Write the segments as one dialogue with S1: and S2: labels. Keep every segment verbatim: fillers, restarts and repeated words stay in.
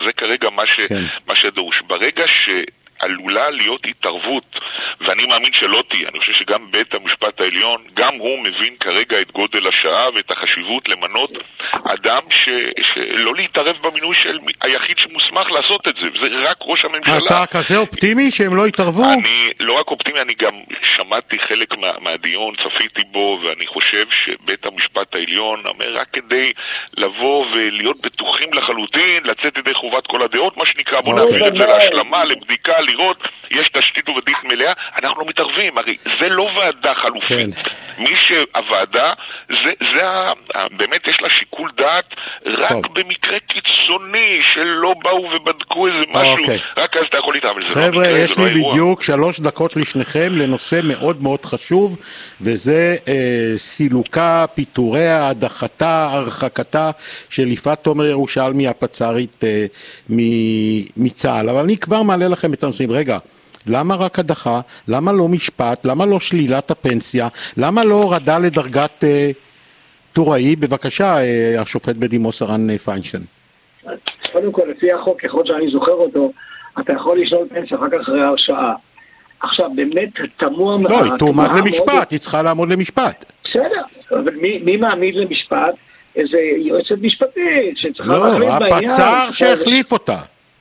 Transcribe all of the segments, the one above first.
S1: זה כרגע מה, ש, כן. מה שדרוש. ברגע שעלולה להיות התערבות, ואני מאמין שלא תהיה, אני חושב שגם בית המשפט העליון, גם הוא מבין כרגע את גודל השעה ואת החשיבות למנות אדם ש, שלא להתערב במינוי של היחיד שמוסמך לעשות את זה, וזה רק ראש הממשלה.
S2: אתה כזה אופטימי שהם לא יתערבו?
S1: אני לא רק אופטימי, אני גם שמעתי חלק מה, מהדיון, צפיתי בו, ואני חושב שבית המשפט העליון אומר רק כדי לבוא ולהיות בטוחים לחלוטין, לצאת ידי חובת כל הדעות, מה שנקרא, בוא נעביר את זה להשלמה, לבדיקה, לראות, יש תשתית עובדתית מלאה, אנחנו לא מתערבים, הרי זה לא ועדה חלופית. כן. מי שהוועדה, זה, זה באמת יש לה שיקול דעת רק טוב. במקרה קיצוני שלא באו ובדקו איזה משהו, אוקיי. רק אז אתה יכול להתערב.
S2: חבר'ה, לא יש לי לא בדיוק אירוע. שלוש דקות לשניכם לנושא מאוד מאוד חשוב, וזה אה, סילוקה, פיטוריה, הדחתה, הרחקתה של יפעת תומר ירושלמי הפצ"רית אה, מצה"ל. אבל אני כבר מעלה לכם את הנושאים. רגע, למה רק הדחה? למה לא משפט? למה לא שלילת הפנסיה? למה לא הורדה לדרגת אה, טוראי? בבקשה, אה, השופט בדימוס הרן פיינשטיין.
S3: קודם כל, לפי החוק, ככל שאני זוכר אותו, אתה יכול לשלול פנסיה אחר כך אחרי הרשעה. עכשיו, באמת, תמוה...
S2: לא, היא תועמד למשפט, היא צריכה לעמוד למשפט.
S3: בסדר, אבל מי, מי מעמיד למשפט? איזה יועצת משפטית שצריכה להחליט בעניין.
S2: לא, הפצ"ר שהחליף אותה.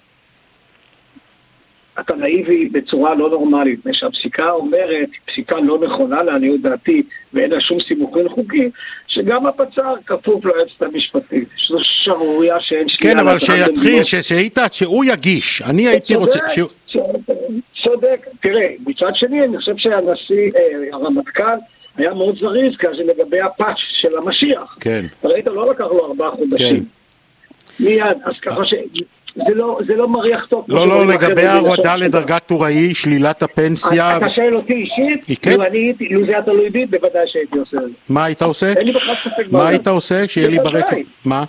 S3: אתה נאיבי בצורה לא נורמלית, שהפסיקה אומרת, פסיקה לא נכונה לעניות דעתי, ואין לה שום סימוכין חוקי, שגם הפצ"ר כפוף ליועצת המשפטית. שזו שערוריה שאין שנייה...
S2: כן, אבל שיתחיל, שהיית, שהוא יגיש. אני הייתי רוצה...
S3: צודק, תראה, מצד שני, אני חושב שהנשיא, הרמטכ"ל, היה מאוד זריז כזה לגבי הפאץ' של המשיח.
S2: כן.
S3: ראית, לא לקח לו ארבעה חודשים. מיד, אז ככה ש... זה לא, זה לא מריח טוב.
S2: לא, לא, לגבי ההורדה לדרגת טוראי, שלילת הפנסיה...
S3: אתה שואל אותי אישית, לו זה אתה לא יודעי, בוודאי שהייתי עושה את זה.
S2: מה היית עושה?
S3: אין לי בכלל ספק בעולם.
S2: מה היית עושה? שיהיה לי ברקע. מה?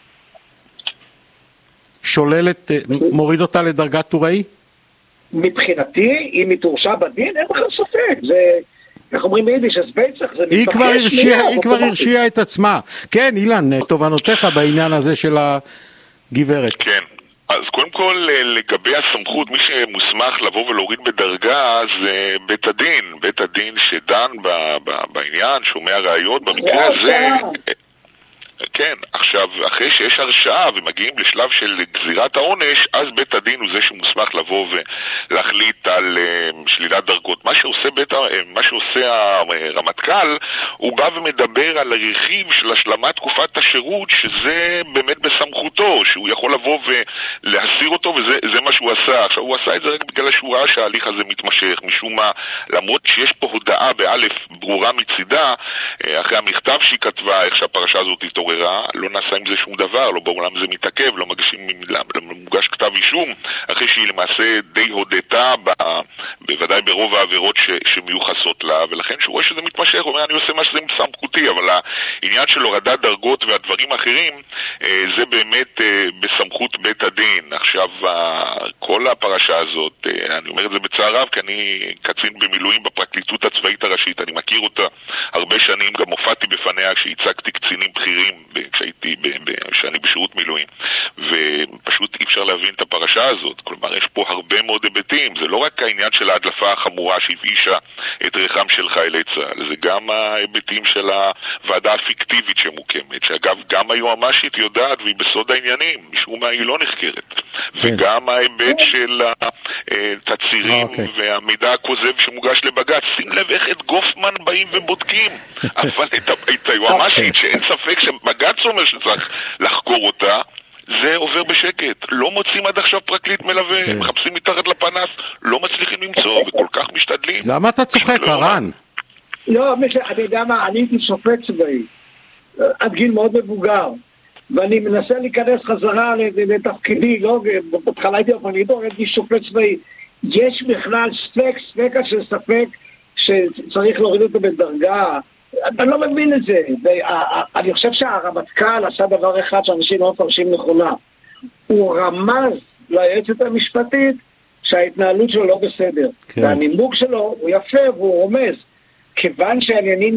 S2: שוללת, מוריד אותה לדרגת טוראי?
S3: מבחינתי, אם היא תורשע בדין, אין בכלל ספק. זה... איך אומרים ביידיש, אז בייצח, זה
S2: היא כבר הרשיעה, היא כבר הרשיעה את עצמה. כן, אילן, תובנותיך בעניין הזה של הגברת.
S1: כן. אז קודם כל, לגבי הסמכות, מי שמוסמך לבוא ולהוריד בדרגה זה בית הדין, בית הדין שדן בעניין, שומע ראיות, במקרה הזה... כן, עכשיו, אחרי שיש הרשעה ומגיעים לשלב של גזירת העונש, אז בית הדין הוא זה שמוסמך לבוא ולהחליט על uh, שלילת דרגות. מה שעושה, בית, uh, מה שעושה הרמטכ"ל, הוא בא ומדבר על הרכיב של השלמת תקופת השירות, שזה באמת בסמכותו, שהוא יכול לבוא ולהסיר אותו, וזה מה שהוא עשה. עכשיו, הוא עשה את זה רק בגלל שהוא ראה שההליך הזה מתמשך, משום מה, למרות שיש פה הודעה באלף ברורה מצידה, אחרי המכתב שהיא כתבה, איך שהפרשה הזאת התעוררה, לא נעשה עם זה שום דבר, לא בעולם זה מתעכב, לא מגשים, לא מוגש כתב אישום, אחרי שהיא למעשה די הודתה, בוודאי ברוב העבירות ש, שמיוחסות לה, ולכן שהוא רואה שזה מתמשך, הוא אומר, אני עושה מה שזה סמכותי, אבל העניין של הורדת דרגות והדברים האחרים, זה באמת בסמכות בית הדין. עכשיו, כל הפרשה הזאת, אני אומר את זה בצער רב, כי אני קצין במילואים בפרקליטות הצבאית הראשית, אני מכיר אותה הרבה שנים, גם הופעתי בפניה כשהצגתי קצינים בכירים, כשהייתי, כשאני בשירות מילואים, ופשוט אי אפשר להבין את הפרשה הזאת. כלומר, יש פה הרבה מאוד היבטים, זה לא רק העניין של ההדלפה החמורה שהבאישה את ריחם של חיילי צה"ל, זה גם ההיבטים של הוועדה הפיקטיבית שמוקמת, שאגב, גם היועמ"שית יודעת והיא בסוד העניינים, משום מה היא לא נחקרת. וגם ההיבט של התצהירים והמידע הכוזב שמוגש לבג"ץ. שים לב איך את גופמן באים ובודקים, אבל את היועמ"שית שאין ספק שבג"ץ אומר שצריך לחקור אותה, זה עובר בשקט. לא מוצאים עד עכשיו פרקליט מלווה, מחפשים מתחת לפנס, לא מצליחים למצוא, וכל כך משתדלים.
S2: למה אתה צוחק, הרן?
S3: לא, אני יודע מה, אני הייתי שופט צבאי, עד גיל מאוד מבוגר, ואני מנסה להיכנס חזרה לתפקידי, לא, בהתחלה הייתי בפרקליטות, הייתי שופט צבאי. יש בכלל ספק, ספקה של ספק, שצריך להוריד אותו בדרגה, אני לא מבין את זה. אני חושב שהרמטכ"ל עשה דבר אחד שאנשים לא מפרשים נכונה. הוא רמז ליועצת המשפטית שההתנהלות שלו לא בסדר. והנימוק שלו הוא יפה והוא רומז. כיוון שהעניינים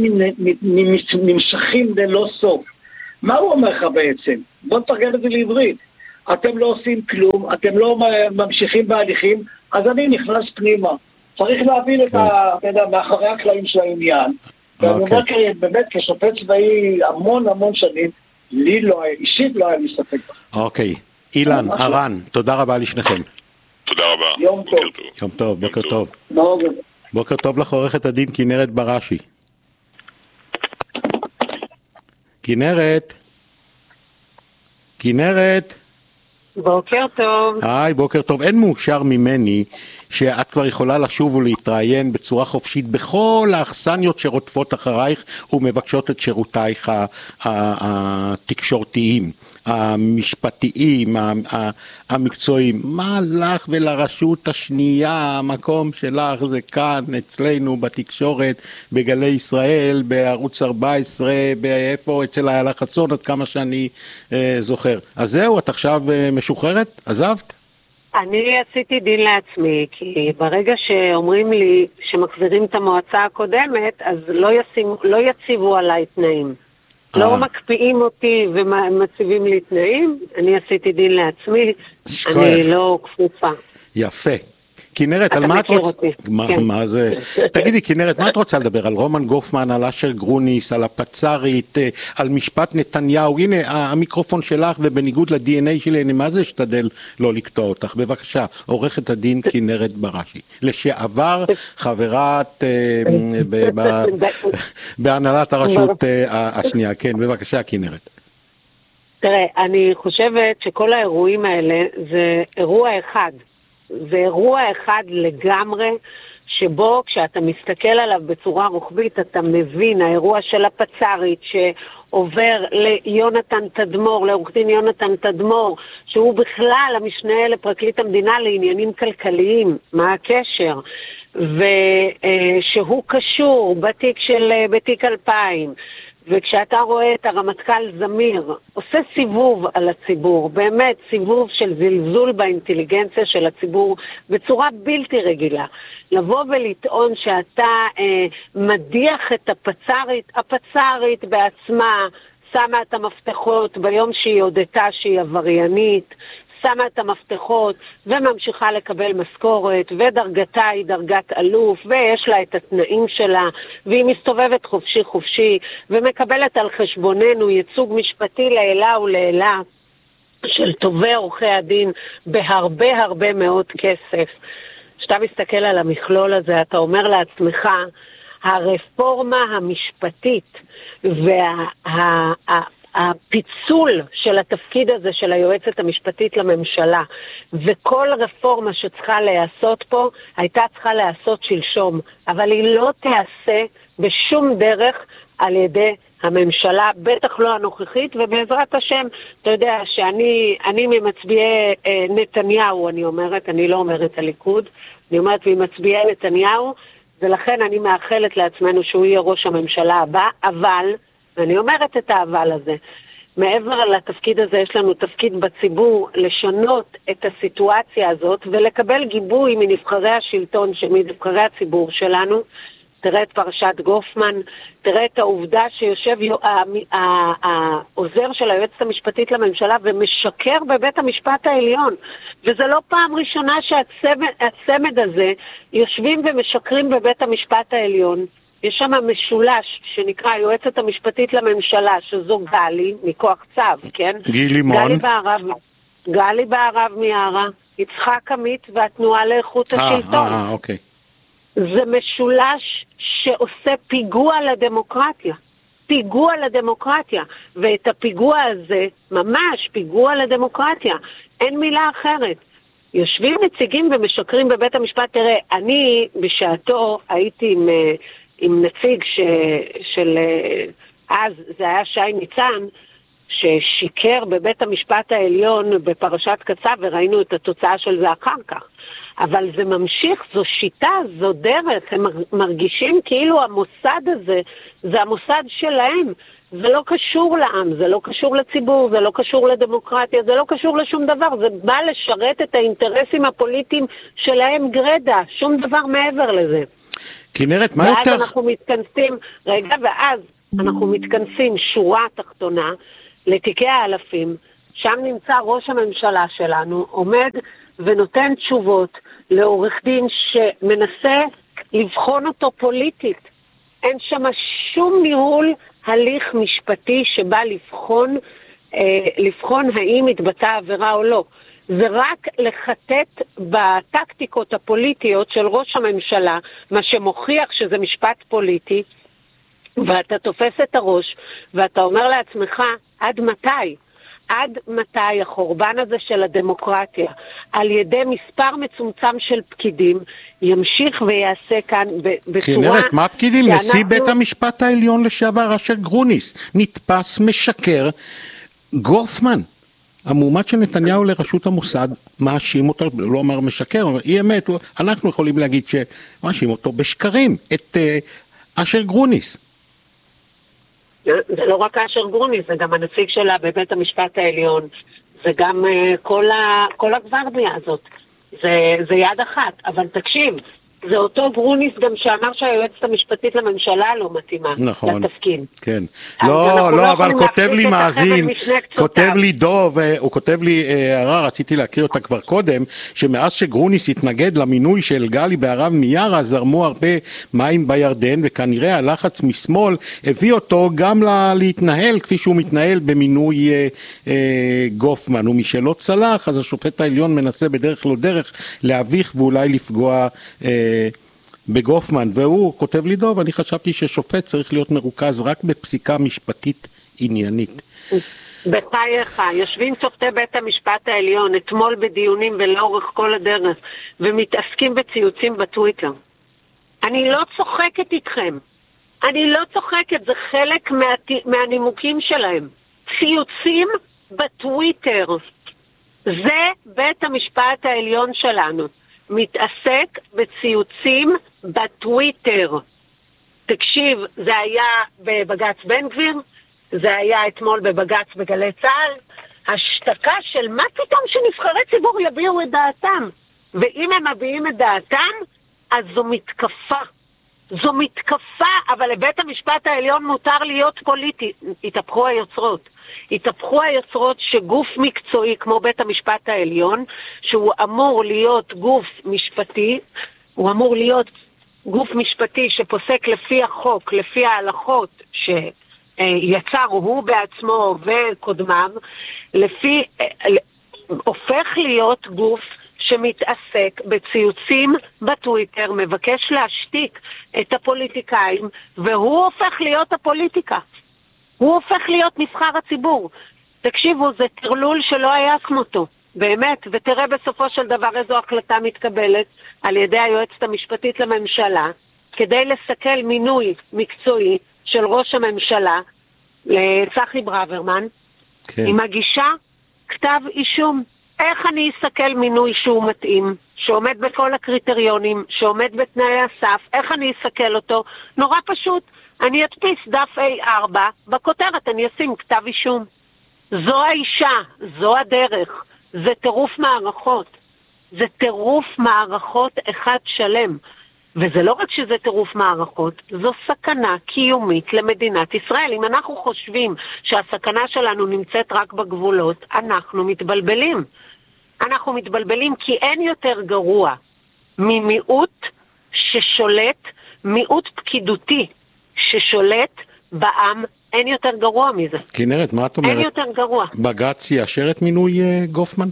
S3: נמשכים ללא סוף. מה הוא אומר לך בעצם? בוא נתרגם את זה לעברית. אתם לא עושים כלום, אתם לא ממשיכים בהליכים, אז אני נכנס פנימה. צריך להבין את ה... אתה יודע, מאחורי הקלעים של העניין. ואני אומר באמת, כשופט צבאי המון המון שנים, לי לא היה, אישית לא היה לי ספק.
S2: אוקיי. אילן, ארן, תודה רבה לשניכם.
S1: תודה רבה.
S3: יום טוב.
S2: יום טוב, בוקר טוב.
S3: טוב.
S2: בוקר טוב לך עורכת הדין כנרת בראשי. כנרת? כנרת?
S4: בוקר טוב.
S2: היי, בוקר טוב. אין מאושר ממני שאת כבר יכולה לשוב ולהתראיין בצורה חופשית בכל האכסניות שרודפות אחרייך ומבקשות את שירותייך התקשורתיים, המשפטיים, המקצועיים. מה לך ולרשות השנייה? המקום שלך זה כאן, אצלנו בתקשורת, בגלי ישראל, בערוץ ארבע עשרה, באיפה, אצל איילה חסון, עד כמה שאני אה, זוכר. אז זהו, את עכשיו אה, משוחררת? עזבת?
S4: אני עשיתי דין לעצמי, כי ברגע שאומרים לי שמחזירים את המועצה הקודמת, אז לא, ישימו, לא יציבו עליי תנאים. אה. לא מקפיאים אותי ומציבים לי תנאים, אני עשיתי דין לעצמי, שכוח. אני לא כפופה.
S2: יפה. כנרת, על מה את רוצה? מה, כן. מה זה? תגידי, כנרת, מה את רוצה לדבר? על רומן גופמן, על אשר גרוניס, על הפצרית, על משפט נתניהו? הנה, המיקרופון שלך, ובניגוד ל-די אן איי שלי, אני מה זה אשתדל לא לקטוע אותך? בבקשה, עורכת הדין כנרת בראשי. לשעבר חברת בהנהלת הרשות השנייה. כן, בבקשה, כנרת.
S4: תראה, אני חושבת שכל האירועים האלה זה אירוע אחד. זה אירוע אחד לגמרי, שבו כשאתה מסתכל עליו בצורה רוחבית, אתה מבין, האירוע של הפצרית שעובר ליונתן תדמור, לעורך דין יונתן תדמור, שהוא בכלל המשנה לפרקליט המדינה לעניינים כלכליים, מה הקשר? ושהוא קשור בתיק של בתיק אלפיים, וכשאתה רואה את הרמטכ"ל זמיר עושה סיבוב על הציבור, באמת סיבוב של זלזול באינטליגנציה של הציבור בצורה בלתי רגילה, לבוא ולטעון שאתה אה, מדיח את הפצרית, הפצרית בעצמה שמה את המפתחות ביום שהיא הודתה שהיא עבריינית, שמה את המפתחות וממשיכה לקבל משכורת, ודרגתה היא דרגת אלוף, ויש לה את התנאים שלה, והיא מסתובבת חופשי חופשי, ומקבלת על חשבוננו ייצוג משפטי לעילה ולעילה של טובי עורכי הדין בהרבה הרבה מאוד כסף. כשאתה מסתכל על המכלול הזה, אתה אומר לעצמך, הרפורמה המשפטית וה... הפיצול של התפקיד הזה של היועצת המשפטית לממשלה, וכל רפורמה שצריכה להיעשות פה, הייתה צריכה להיעשות שלשום, אבל היא לא תיעשה בשום דרך על ידי הממשלה, בטח לא הנוכחית, ובעזרת השם, אתה יודע שאני אני ממצביעי אה, נתניהו, אני אומרת, אני לא אומרת הליכוד, אני אומרת ממצביעי נתניהו, ולכן אני מאחלת לעצמנו שהוא יהיה ראש הממשלה הבא, אבל... ואני אומרת את האבל הזה. מעבר לתפקיד הזה יש לנו תפקיד בציבור לשנות את הסיטואציה הזאת ולקבל גיבוי מנבחרי השלטון, מנבחרי הציבור שלנו. תראה את פרשת גופמן, תראה את העובדה שיושב העוזר של היועצת המשפטית לממשלה ומשקר בבית המשפט העליון. וזה לא פעם ראשונה שהצמד הזה יושבים ומשקרים בבית המשפט העליון. יש שם משולש שנקרא היועצת המשפטית לממשלה, שזו גלי, מכוח צו, כן?
S2: גילי מון.
S4: גלי בערב, גלי בערב מיערה, יצחק עמית והתנועה לאיכות השלטון.
S2: אה, אוקיי.
S4: זה משולש שעושה פיגוע לדמוקרטיה. פיגוע לדמוקרטיה. ואת הפיגוע הזה, ממש פיגוע לדמוקרטיה. אין מילה אחרת. יושבים נציגים ומשקרים בבית המשפט. תראה, אני בשעתו הייתי עם... עם נציג ש, של, אז זה היה שי ניצן, ששיקר בבית המשפט העליון בפרשת קצב, וראינו את התוצאה של זה אחר כך. אבל זה ממשיך, זו שיטה, זו דרך, הם מרגישים כאילו המוסד הזה, זה המוסד שלהם. זה לא קשור לעם, זה לא קשור לציבור, זה לא קשור לדמוקרטיה, זה לא קשור לשום דבר, זה בא לשרת את האינטרסים הפוליטיים שלהם גרדה, שום דבר מעבר לזה.
S2: כנרת, מה יותר...
S4: ואז אנחנו מתכנסים, רגע, ואז אנחנו מתכנסים שורה תחתונה לתיקי האלפים, שם נמצא ראש הממשלה שלנו, עומד ונותן תשובות לעורך דין שמנסה לבחון אותו פוליטית. אין שם שום ניהול הליך משפטי שבא לבחון, אה, לבחון האם התבצעה עבירה או לא. זה רק לחטט בטקטיקות הפוליטיות של ראש הממשלה, מה שמוכיח שזה משפט פוליטי, ואתה תופס את הראש, ואתה אומר לעצמך, עד מתי? עד מתי החורבן הזה של הדמוקרטיה, על ידי מספר מצומצם של פקידים, ימשיך ויעשה כאן בצורה...
S2: כנרת, מה פקידים? שאנחנו... נשיא בית המשפט העליון לשעבר, אשר גרוניס, נתפס משקר. גופמן, המועמד של נתניהו לראשות המוסד, מאשים אותו, לא אמר משקר, אבל אי אמת, אנחנו יכולים להגיד שמאשים אותו בשקרים, את uh, אשר גרוניס.
S4: זה לא רק אשר גרוניס, זה גם הנציג שלה בבית המשפט העליון, זה גם uh, כל, ה, כל הגוורדיה הזאת, זה, זה יד אחת, אבל תקשיב, זה אותו גרוניס גם שאמר שהיועצת המשפטית לממשלה לא מתאימה
S2: נכון,
S4: לתפקיד.
S2: כן. לא, לא, אבל כותב לי מאזין, כותב לי דוב, הוא כותב לי הערה, רציתי להקריא אותה כבר קודם, שמאז שגרוניס התנגד למינוי של גלי בהרב מיארה, זרמו הרבה מים בירדן, וכנראה הלחץ משמאל הביא אותו גם להתנהל כפי שהוא מתנהל במינוי גופמן, ומשלא צלח, אז השופט העליון מנסה בדרך לא דרך להביך ואולי לפגוע בגופמן, והוא כותב לי דוב, אני חשבתי ששופט צריך להיות מרוכז רק בפסיקה משפטית עניינית.
S4: בחייך, יושבים שופטי בית המשפט העליון אתמול בדיונים ולאורך כל הדרך, ומתעסקים בציוצים בטוויטר. אני לא צוחקת איתכם. אני לא צוחקת, זה חלק מה, מהנימוקים שלהם. ציוצים בטוויטר. זה בית המשפט העליון שלנו. מתעסק בציוצים בטוויטר. תקשיב, זה היה בבג"ץ בן גביר, זה היה אתמול בבג"ץ בגלי צה"ל, השתקה של מה פתאום שנבחרי ציבור יביעו את דעתם, ואם הם מביעים את דעתם, אז זו מתקפה. זו מתקפה, אבל לבית המשפט העליון מותר להיות פוליטי. התהפכו היוצרות. התהפכו היוצרות שגוף מקצועי כמו בית המשפט העליון, שהוא אמור להיות גוף משפטי, הוא אמור להיות גוף משפטי שפוסק לפי החוק, לפי ההלכות שיצר הוא בעצמו וקודמיו, לפי, הופך להיות גוף שמתעסק בציוצים בטוויטר, מבקש להשתיק את הפוליטיקאים, והוא הופך להיות הפוליטיקה. הוא הופך להיות נבחר הציבור. תקשיבו, זה תרלול שלא היה כמותו, באמת, ותראה בסופו של דבר איזו החלטה מתקבלת על ידי היועצת המשפטית לממשלה, כדי לסכל מינוי מקצועי של ראש הממשלה, לצחי ברוורמן, כן. עם הגישה כתב אישום. איך אני אסכל מינוי שהוא מתאים, שעומד בכל הקריטריונים, שעומד בתנאי הסף, איך אני אסכל אותו? נורא פשוט. אני אדפיס דף איי ארבע, בכותרת אני אשים כתב אישום. זו האישה, זו הדרך, זה טירוף מערכות. זה טירוף מערכות אחד שלם. וזה לא רק שזה טירוף מערכות, זו סכנה קיומית למדינת ישראל. אם אנחנו חושבים שהסכנה שלנו נמצאת רק בגבולות, אנחנו מתבלבלים. אנחנו מתבלבלים כי אין יותר גרוע ממיעוט ששולט, מיעוט פקידותי ששולט בעם, אין יותר גרוע מזה.
S2: כנרת, מה את אומרת?
S4: אין יותר גרוע.
S2: בג"ץ יאשר את מינוי uh, גופמן?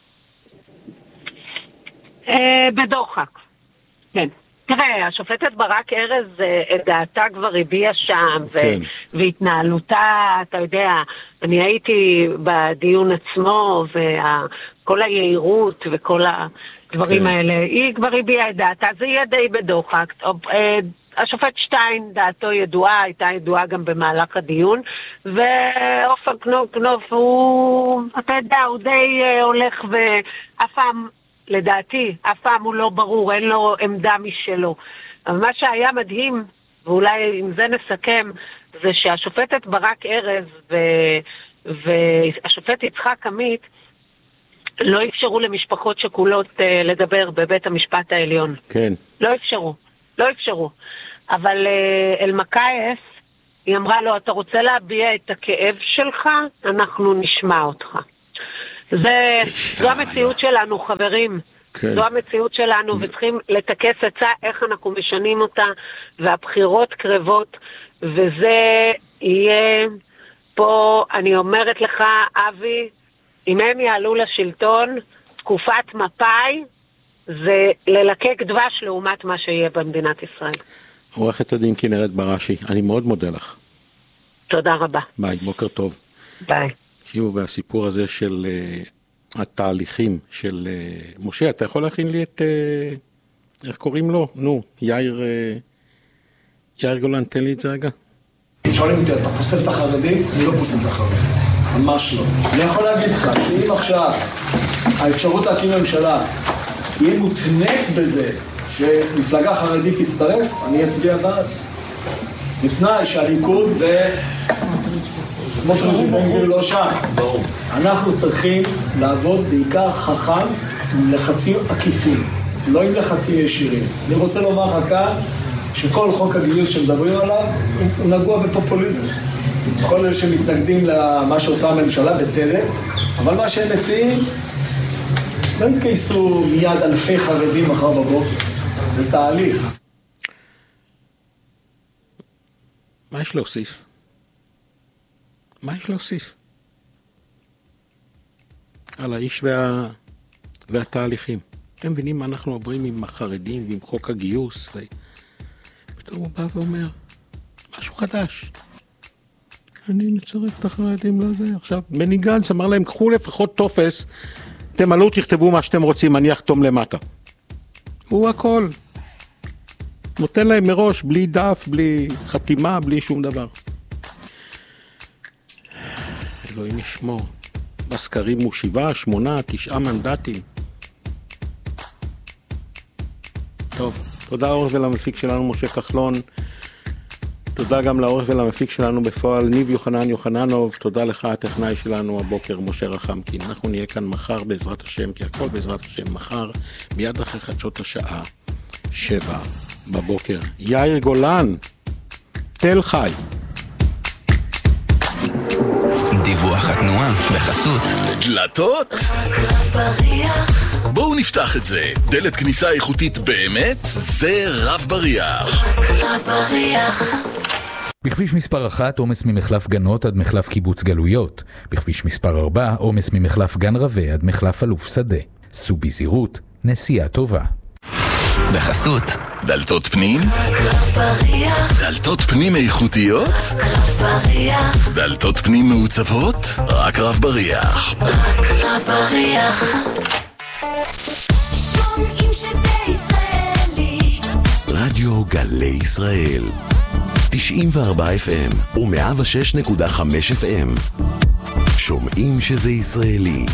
S4: Uh, בדוחק, כן. תראה, השופטת ברק ארז את דעתה כבר הביעה שם, כן. ו- והתנהלותה, אתה יודע, אני הייתי בדיון עצמו, וכל היעירות וכל הדברים כן. האלה, היא כבר הביעה את דעתה, זה יהיה די בדוחק. השופט שטיין, דעתו ידועה, הייתה ידועה גם במהלך הדיון, ואופן קנוף, קנוף הוא, אתה יודע, הוא די הולך ואף פעם, לדעתי, אף פעם הוא לא ברור, אין לו עמדה משלו. אבל מה שהיה מדהים, ואולי עם זה נסכם, זה שהשופטת ברק ארז ו... והשופט יצחק עמית לא אפשרו למשפחות שכולות uh, לדבר בבית המשפט העליון.
S2: כן.
S4: לא אפשרו, לא אפשרו. אבל uh, אלמקייס, היא אמרה לו, אתה רוצה להביע את הכאב שלך? אנחנו נשמע אותך. זה, זו המציאות שלנו, חברים.
S2: כן.
S4: זו המציאות שלנו, וצריכים לתקס עצה איך אנחנו משנים אותה, והבחירות קרבות, וזה יהיה פה, אני אומרת לך, אבי, אם הם יעלו לשלטון, תקופת מפאי, זה ללקק דבש לעומת מה שיהיה במדינת ישראל.
S2: עורכת הדין כנרת בראשי, אני מאוד מודה לך.
S4: תודה רבה.
S2: ביי, בוקר טוב.
S4: ביי.
S2: תקשיבו, והסיפור הזה של uh, התהליכים של... Uh, משה, אתה יכול להכין לי את... Uh, איך קוראים לו? נו, יאיר... Uh, יאיר גולן, תן לי את זה רגע.
S5: שואלים אותי, אתה פוסל את החרדים? אני לא פוסל את החרדים. ממש לא. אני יכול להגיד לך, שאם עכשיו האפשרות להקים ממשלה תהיה מותנית בזה שמפלגה חרדית תצטרף, אני אצביע בעד. בתנאי שהליכוד ו... סמוטריץ' ובן גביר לא שם. ברור. אנחנו צריכים לעבוד בעיקר חכם עם לחצים עקיפים, לא עם לחצים ישירים. אני רוצה לומר לך כאן שכל חוק הגיוס שמדברים עליו הוא נגוע בפופוליזם. כל אלה שמתנגדים למה שעושה הממשלה בצדק, אבל מה שהם מציעים, לא יתגייסו מיד אלפי חרדים מחר בבוקר. זה תהליך.
S2: מה יש להוסיף? מה יש להוסיף? על האיש וה... והתהליכים. אתם מבינים מה אנחנו עוברים עם החרדים ועם חוק הגיוס, ופתאום הוא בא ואומר, משהו חדש. אני נצרף את החרדים לזה. עכשיו, בני גנץ אמר להם, קחו לפחות טופס, תמלאו, תכתבו מה שאתם רוצים, אני אחתום למטה. הוא הכל. נותן להם מראש, בלי דף, בלי חתימה, בלי שום דבר. אלוהים ישמור. בסקרים הוא שבעה, שמונה, תשעה מנדטים. טוב, תודה לעורך ולמפיק שלנו משה כחלון. תודה גם לעורך ולמפיק שלנו בפועל ניב יוחנן יוחננוב. תודה לך הטכנאי שלנו הבוקר משה רחמקין. אנחנו נהיה כאן מחר בעזרת השם, כי הכל בעזרת השם מחר, מיד אחרי חדשות השעה שבע בבוקר. יאיר גולן, תל חי.
S6: דיווח התנועה בחסות דלתות? בואו נפתח את זה. דלת כניסה איכותית באמת? זה רב בריח. רב בריח.
S7: בכביש מספר אחת, עומס ממחלף גנות עד מחלף קיבוץ גלויות. בכביש מספר ארבע, עומס ממחלף גן רווה עד מחלף אלוף שדה. סעו בזהירות, נסיעה טובה.
S6: בחסות דלתות פנים? דלתות פנים איכותיות? דלתות פנים מעוצבות? רק רב בריח. רק רב בריח. שומעים שזה ישראלי. רדיו גלי ישראל תשעים וארבע אף אם ו-מאה ושש נקודה חמש אף אם. שומעים שזה ישראלי.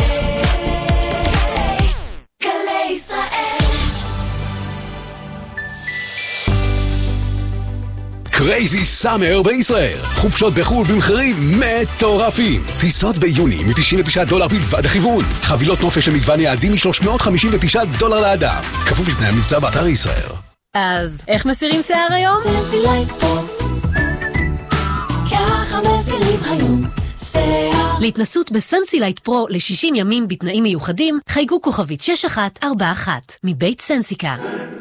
S8: קרייזי סאמר בישראל. חופשות בחול במחירים מטורפים. טיסות ביוני מ-תשעים ותשעה דולר בלבד הכיוון. חבילות נופש למגוון יעדים מ-שלוש מאות חמישים ותשעה דולר לאדם. כפוף לתנאי המבצע באתר ישראל.
S9: אז איך מסירים שיער היום? סנסילייט פרו. ככה מסירים היום שיער. להתנסות בסנסילייט פרו ל-שישים ימים בתנאים מיוחדים, חייגו כוכבית שש אחת ארבע אחת מבית סנסיקה.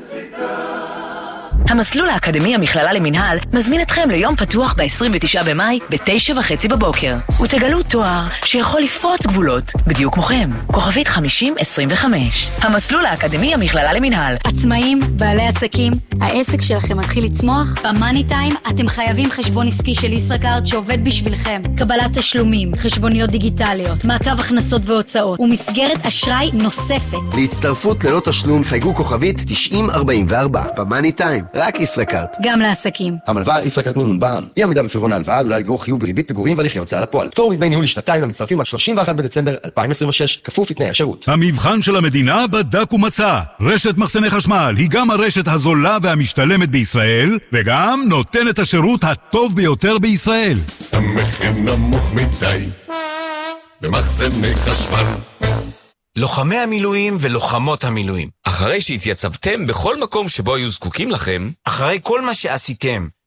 S10: המסלול האקדמי המכללה למנהל מזמין אתכם ליום פתוח ב-עשרים ותשעה במאי ב-תשע וחצי בבוקר. ותגלו תואר שיכול לפרוץ גבולות, בדיוק כמוכם. כוכבית חמישים עשרים וחמש. המסלול האקדמי המכללה למנהל.
S11: עצמאים, בעלי עסקים, העסק שלכם מתחיל לצמוח? במאני טיים אתם חייבים חשבון עסקי של ישראכרט שעובד בשבילכם. קבלת תשלומים, חשבוניות דיגיטליות, מעקב הכנסות והוצאות, ומסגרת אשראי נוספת.
S12: להצטרפות ללא תשלום חייגו כוכבית תשעים ארבעים וארבע. במאני טיים. רק ישראכרט.
S11: גם לעסקים.
S12: המלווה ישראכרט נון בע"מ. אי עמידה בפירעון ההלוואה עלולה לגרור חיוב בריבית פיגורים והליכי הוצאה לפועל. פטור מדמי ניהול לשנתיים למצטרפים עד שלושים ואחד בדצמבר אלפיים עשרים ושש, כפוף לתנאי השירות.
S13: המבחן של המדינה בדק ומצא. רשת מחסני חשמל היא גם הרשת הזולה והמשתלמת בישראל, וגם נותנת השירות הטוב ביותר בישראל.
S14: המחיר נמוך מדי במחסני חשמל.
S15: לוחמי המילואים ולוחמות המילואים, אחרי שהתייצבתם בכל מקום שבו היו זקוקים לכם, אחרי כל מה שעשיתם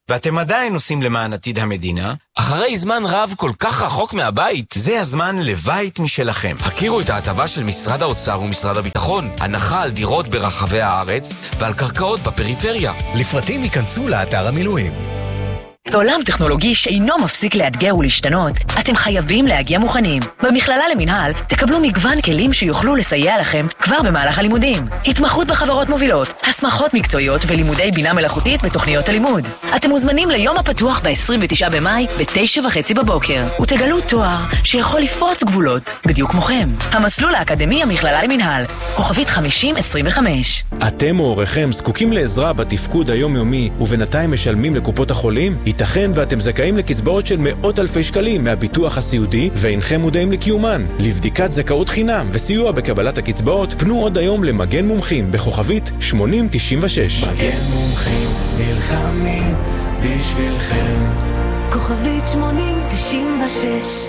S15: ואתם עדיין עושים למען עתיד המדינה,
S16: אחרי זמן רב כל כך רחוק מהבית,
S15: זה הזמן לבית משלכם.
S16: הכירו את ההטבה של משרד האוצר ומשרד הביטחון, הנחה על דירות ברחבי הארץ ועל קרקעות בפריפריה.
S17: לפרטים ייכנסו לאתר המילואים.
S10: בעולם טכנולוגי שאינו מפסיק לאתגר ולהשתנות, אתם חייבים להגיע מוכנים. במכללה למינהל תקבלו מגוון כלים שיוכלו לסייע לכם כבר במהלך הלימודים. התמחות בחברות מובילות, הסמכות מקצועיות ולימודי בינה מלאכותית בתוכניות הלימוד. אתם מוזמנים ליום הפתוח ב-עשרים ותשעה במאי ב-תשע וחצי בבוקר, ותגלו תואר שיכול לפרוץ גבולות, בדיוק מוכם. המסלול האקדמי המכללה למינהל, כוכבית חמישים עשרים וחמש.
S18: אתם או הוריכם זקוקים לעזרה בתפקוד היומיומי ובינתיים משלמים לקופות החולים? ייתכן ואתם זכאים לקצבאות של מאות אלפי שקלים מהביטוח הסיעודי ואינכם מודעים לקיומן. לבדיקת זכאות חינם וסיוע בקבלת הקצבאות, פנו עוד היום למגן מומחים בכוכבית שמונים תשעים ושש.
S19: מגן מומחים נלחמים בשבילכם. כוכבית שמונים תשעים ושש.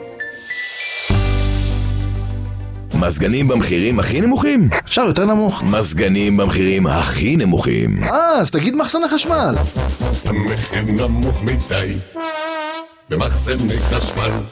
S20: מזגנים במחירים הכי נמוכים?
S21: אפשר יותר נמוך.
S20: מזגנים במחירים הכי נמוכים.
S21: אה, אז תגיד מחסני חשמל.
S14: המחיר נמוך מדי במחסני חשמל.